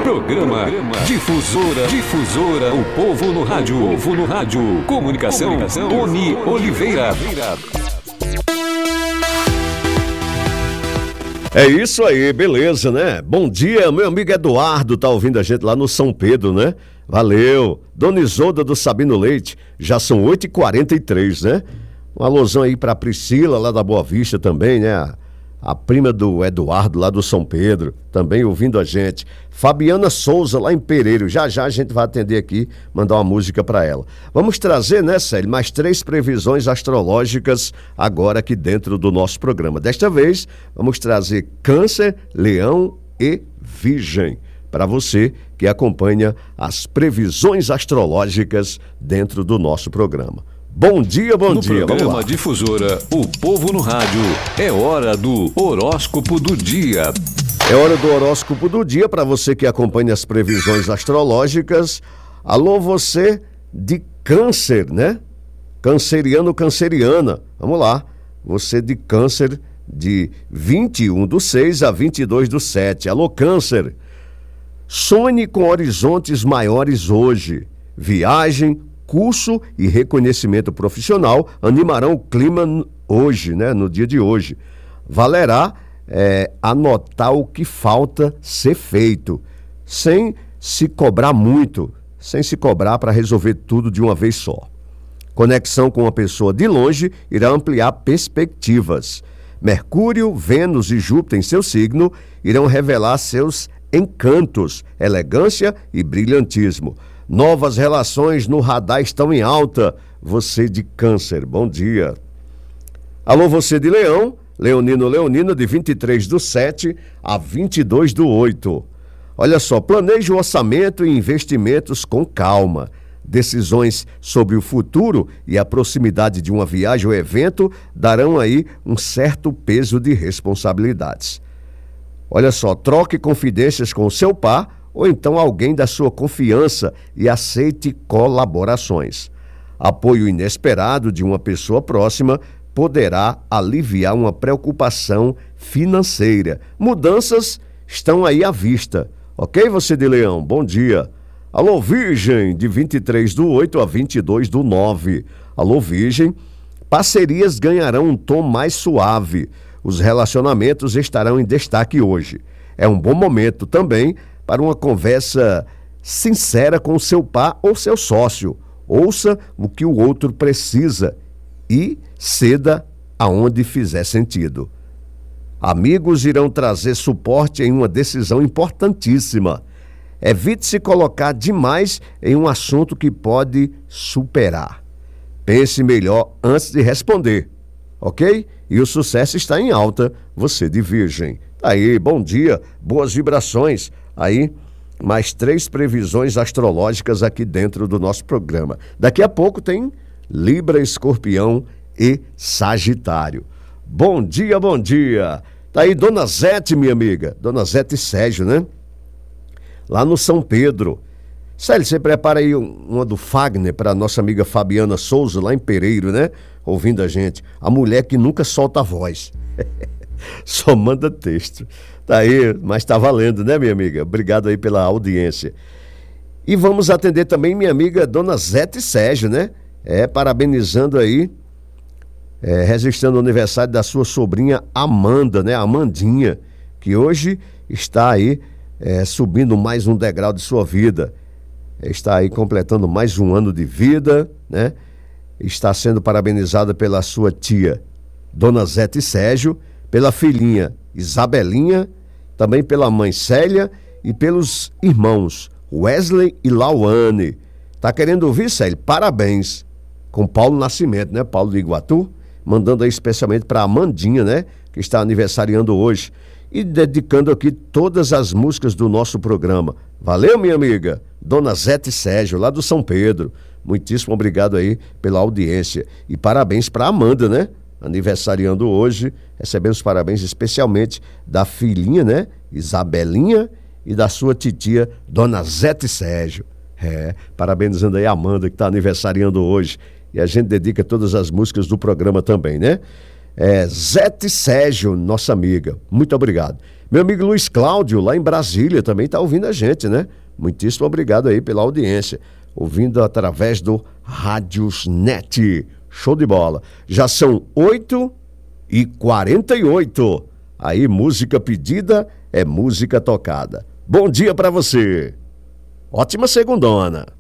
Programa Difusora, o povo no rádio. Comunicação, Tony Oliveira. É isso aí, beleza, né? Bom dia, meu amigo Eduardo, tá ouvindo a gente lá no São Pedro, né? Valeu. Dona Isolda do Sabino Leite, já são 8h43, né? Um alôzão aí pra Priscila, lá da Boa Vista também, né? A prima do Eduardo, lá do São Pedro, também ouvindo a gente. Fabiana Souza, lá em Pereiro. Já a gente vai atender aqui, mandar uma música para ela. Vamos trazer, né, Célio, mais 3 previsões astrológicas agora aqui dentro do nosso programa. Desta vez, vamos trazer Câncer, Leão e Virgem, para você que acompanha as previsões astrológicas dentro do nosso programa. Bom dia, bom dia. No programa Difusora, o povo no rádio, é hora do horóscopo do dia. É hora do horóscopo do dia para você que acompanha as previsões astrológicas. Alô, você de Câncer, né? Canceriano, canceriana. Vamos lá. Você de Câncer, de 21/6 a 22/7. Alô, Câncer. Sonhe com horizontes maiores hoje. Viagem, curso e reconhecimento profissional animarão o clima hoje, né? No dia de hoje. Valerá anotar o que falta ser feito, sem se cobrar muito, sem se cobrar para resolver tudo de uma vez só. Conexão com uma pessoa de longe irá ampliar perspectivas. Mercúrio, Vênus e Júpiter em seu signo irão revelar seus encantos, elegância e brilhantismo. Novas relações no radar estão em alta. Você de Câncer, bom dia. Alô, você de Leão, Leonina, de 23/7 a 22/8. Olha só, planeje o orçamento e investimentos com calma. Decisões sobre o futuro e a proximidade de uma viagem ou evento darão aí um certo peso de responsabilidades. Olha só, troque confidências com o seu par ou então alguém da sua confiança e aceite colaborações. Apoio inesperado de uma pessoa próxima poderá aliviar uma preocupação financeira. Mudanças estão aí à vista. Ok, você de Leão? Bom dia. Alô, Virgem, de 23/8 a 22/9. Alô, Virgem. Parcerias ganharão um tom mais suave. Os relacionamentos estarão em destaque hoje. É um bom momento também para uma conversa sincera com seu par ou seu sócio. Ouça o que o outro precisa e ceda aonde fizer sentido. Amigos irão trazer suporte em uma decisão importantíssima. Evite se colocar demais em um assunto que pode superar. Pense melhor antes de responder, ok? E o sucesso está em alta, você de Virgem. Aí, bom dia, boas vibrações. Aí, mais 3 previsões astrológicas aqui dentro do nosso programa. Daqui a pouco tem Libra, Escorpião e Sagitário. Bom dia, bom dia. Tá aí Dona Zete, minha amiga. Dona Zete Sérgio, né? Lá no São Pedro. Célio, você prepara aí uma do Fagner para nossa amiga Fabiana Souza, lá em Pereiro, né? Ouvindo a gente. A mulher que nunca solta a voz. Só manda texto. Tá aí, mas tá valendo, né, minha amiga? Obrigado aí pela audiência. E vamos atender também minha amiga Dona Zete Sérgio, né? Parabenizando aí, registrando o aniversário da sua sobrinha Amanda, né? Amandinha, que hoje está aí subindo mais um degrau de sua vida. Está aí completando mais um ano de vida, né? Está sendo parabenizada pela sua tia, Dona Zete Sérgio, pela filhinha Isabelinha, também pela mãe Célia e pelos irmãos Wesley e Lauane. Tá querendo ouvir, Célio? Parabéns. Com Paulo Nascimento, né? Paulo de Iguatu, mandando aí especialmente para Amandinha, né? Que está aniversariando hoje. E dedicando aqui todas as músicas do nosso programa. Valeu, minha amiga, Dona Zete Sérgio, lá do São Pedro. Muitíssimo obrigado aí pela audiência. E parabéns para Amanda, né? Aniversariando hoje, recebendo os parabéns especialmente da filhinha, né? Isabelinha, e da sua titia, Dona Zete Sérgio. Parabenizando aí a Amanda, que está aniversariando hoje. E a gente dedica todas as músicas do programa também, né? Zete Sérgio, nossa amiga, muito obrigado. Meu amigo Luiz Cláudio, lá em Brasília, também está ouvindo a gente, né? Muitíssimo obrigado aí pela audiência. Ouvindo através do Rádiosnet. Show de bola. Já são 8h48. Aí, música pedida é música tocada. Bom dia para você. Ótima segundona.